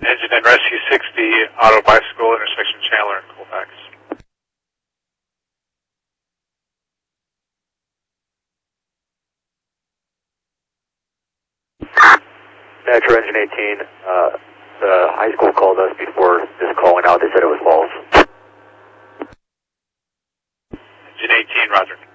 Engine and Rescue 60, Auto Bicycle, intersection Chandler and Colfax. Metro Engine 18, the high school called us before just calling out. They said it was false. Engine 18, roger.